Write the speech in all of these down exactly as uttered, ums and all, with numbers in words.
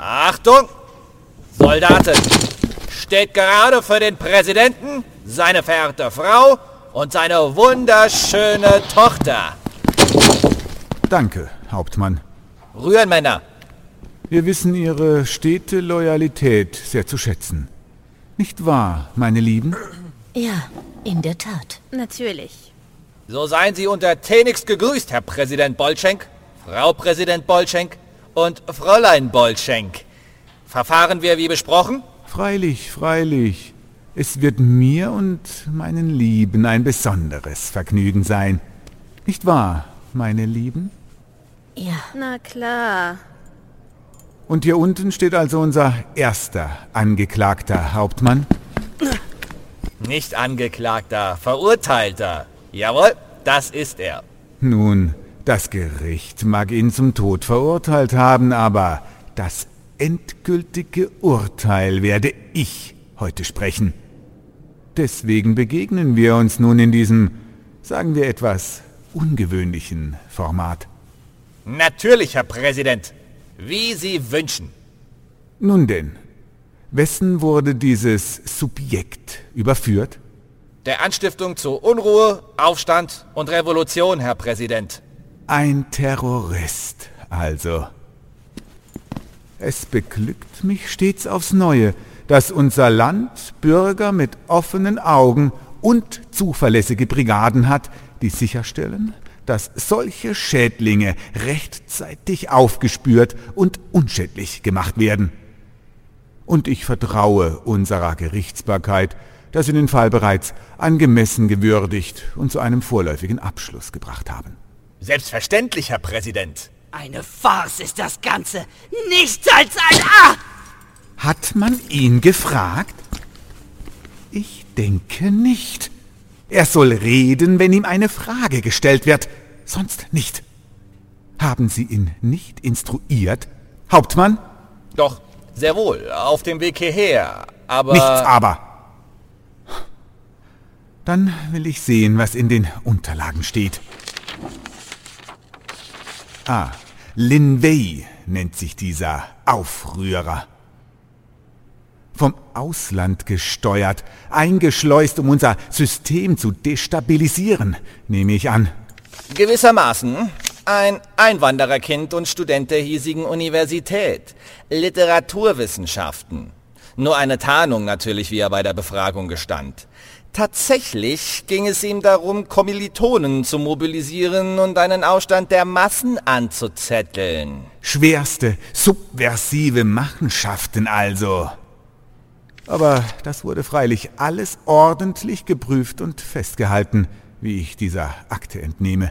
Achtung! Soldaten! Steht gerade für den Präsidenten, seine verehrte Frau und seine wunderschöne Tochter. Danke, Hauptmann. Rühren, Männer! Wir wissen Ihre stete Loyalität sehr zu schätzen. Nicht wahr, meine Lieben? Ja, in der Tat. Natürlich. So seien Sie untertänigst gegrüßt, Herr Präsident Bolschenk, Frau Präsident Bolschenk und Fräulein Bolschenk. Verfahren wir wie besprochen? Freilich, freilich. Es wird mir und meinen Lieben ein besonderes Vergnügen sein. Nicht wahr, meine Lieben? Ja. Na klar. Und hier unten steht also unser erster Angeklagter, Hauptmann. Nicht Angeklagter, Verurteilter. Jawohl, das ist er. Nun, das Gericht mag ihn zum Tod verurteilt haben, aber das endgültige Urteil werde ich heute sprechen. Deswegen begegnen wir uns nun in diesem, sagen wir etwas, ungewöhnlichen Format. Natürlich, Herr Präsident. Wie Sie wünschen. Nun denn, wessen wurde dieses Subjekt überführt? Der Anstiftung zu Unruhe, Aufstand und Revolution, Herr Präsident. Ein Terrorist, also. Es beglückt mich stets aufs Neue, dass unser Land Bürger mit offenen Augen und zuverlässige Brigaden hat, die sicherstellen, dass solche Schädlinge rechtzeitig aufgespürt und unschädlich gemacht werden. Und ich vertraue unserer Gerichtsbarkeit, dass Sie den Fall bereits angemessen gewürdigt und zu einem vorläufigen Abschluss gebracht haben. Selbstverständlich, Herr Präsident. Eine Farce ist das Ganze. Nichts als ein... Ah! Hat man ihn gefragt? Ich denke nicht. Er soll reden, wenn ihm eine Frage gestellt wird, sonst nicht. Haben Sie ihn nicht instruiert, Hauptmann? Doch, sehr wohl, auf dem Weg hierher, aber... Nichts aber. Dann will ich sehen, was in den Unterlagen steht. Ah, Lin Wei nennt sich dieser Aufrührer. Vom Ausland gesteuert, eingeschleust, um unser System zu destabilisieren, nehme ich an. Gewissermaßen ein Einwandererkind und Student der hiesigen Universität. Literaturwissenschaften. Nur eine Tarnung natürlich, wie er bei der Befragung gestand. Tatsächlich ging es ihm darum, Kommilitonen zu mobilisieren und einen Aufstand der Massen anzuzetteln. Schwerste, subversive Machenschaften also. Aber das wurde freilich alles ordentlich geprüft und festgehalten, wie ich dieser Akte entnehme.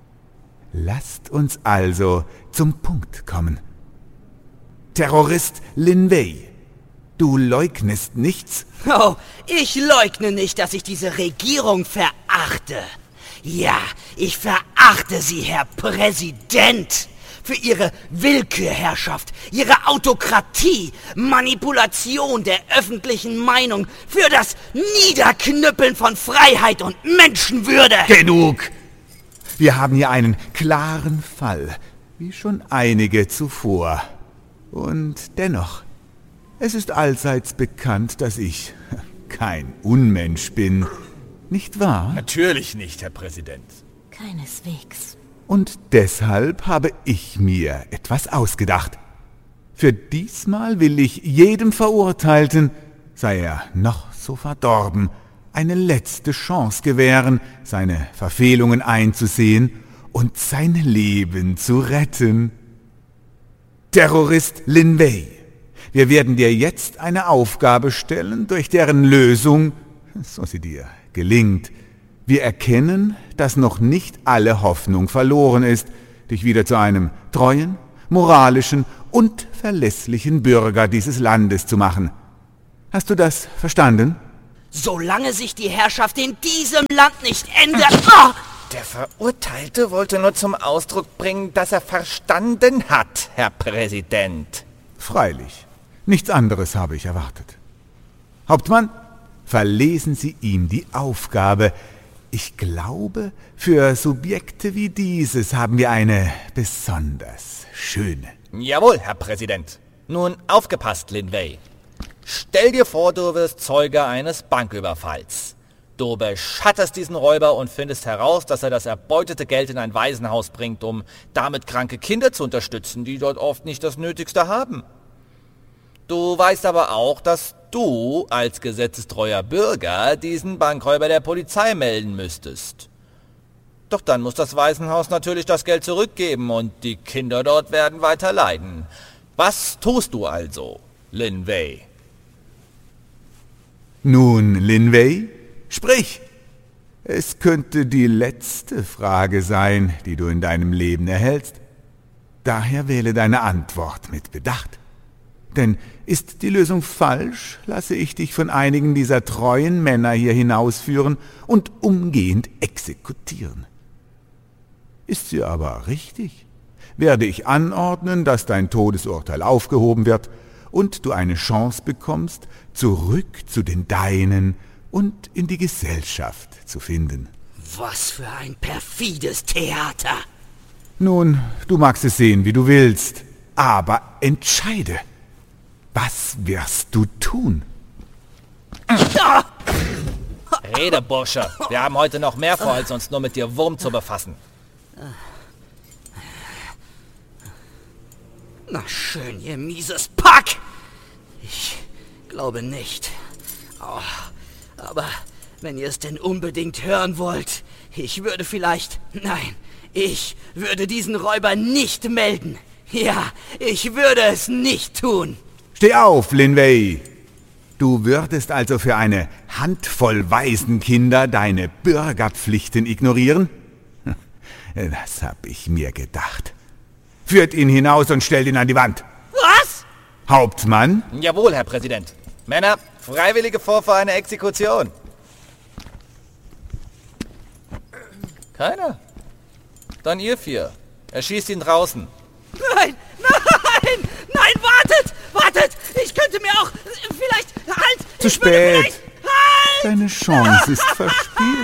Lasst uns also zum Punkt kommen. Terrorist Lin Wei, du leugnest nichts? Oh, ich leugne nicht, dass ich diese Regierung verachte. Ja, ich verachte Sie, Herr Präsident, für Ihre Willkürherrschaft, Ihre Autokratie, Manipulation der öffentlichen Meinung, für das Niederknüppeln von Freiheit und Menschenwürde. Genug! Wir haben hier einen klaren Fall, wie schon einige zuvor. Und dennoch, es ist allseits bekannt, dass ich kein Unmensch bin. Nicht wahr? Natürlich nicht, Herr Präsident. Keineswegs. Und deshalb habe ich mir etwas ausgedacht. Für diesmal will ich jedem Verurteilten, sei er noch so verdorben, eine letzte Chance gewähren, seine Verfehlungen einzusehen und sein Leben zu retten. Terrorist Lin Wei, wir werden dir jetzt eine Aufgabe stellen, durch deren Lösung, so sie dir gelingt, wir erkennen, dass noch nicht alle Hoffnung verloren ist, dich wieder zu einem treuen, moralischen und verlässlichen Bürger dieses Landes zu machen. Hast du das verstanden? Solange sich die Herrschaft in diesem Land nicht ändert... Oh! Der Verurteilte wollte nur zum Ausdruck bringen, dass er verstanden hat, Herr Präsident. Freilich. Nichts anderes habe ich erwartet. Hauptmann, verlesen Sie ihm die Aufgabe. Ich glaube, für Subjekte wie dieses haben wir eine besonders schöne. Jawohl, Herr Präsident. Nun aufgepasst, Linway. Stell dir vor, du wirst Zeuge eines Banküberfalls. Du beschattest diesen Räuber und findest heraus, dass er das erbeutete Geld in ein Waisenhaus bringt, um damit kranke Kinder zu unterstützen, die dort oft nicht das Nötigste haben. Du weißt aber auch, dass du als gesetzestreuer Bürger diesen Bankräuber der Polizei melden müsstest. Doch dann muss das Waisenhaus natürlich das Geld zurückgeben und die Kinder dort werden weiter leiden. Was tust du also, Linway? Nun, Linway, sprich. Es könnte die letzte Frage sein, die du in deinem Leben erhältst. Daher wähle deine Antwort mit Bedacht. Denn ist die Lösung falsch, lasse ich dich von einigen dieser treuen Männer hier hinausführen und umgehend exekutieren. Ist sie aber richtig, werde ich anordnen, dass dein Todesurteil aufgehoben wird und du eine Chance bekommst, zurück zu den Deinen und in die Gesellschaft zu finden. Was für ein perfides Theater! Nun, du magst es sehen, wie du willst, aber entscheide. Was wirst du tun? Rede, Bursche. Wir haben heute noch mehr vor, als uns nur mit dir Wurm zu befassen. Na schön, ihr mieses Pack! Ich glaube nicht. Oh, aber wenn ihr es denn unbedingt hören wollt, ich würde vielleicht... Nein, ich würde diesen Räuber nicht melden. Ja, ich würde es nicht tun. Steh auf, Linway! Du würdest also für eine Handvoll Waisenkinder deine Bürgerpflichten ignorieren? Das hab ich mir gedacht. Führt ihn hinaus und stellt ihn an die Wand. Was? Hauptmann? Jawohl, Herr Präsident. Männer, Freiwillige vor für eine Exekution. Keiner? Dann ihr vier. Erschießt ihn draußen. Nein, nein, nein, wartet, wartet! Ich könnte mir auch, vielleicht, halt! Zu ich würde spät. vielleicht- Halt! Deine Chance ist verspielt.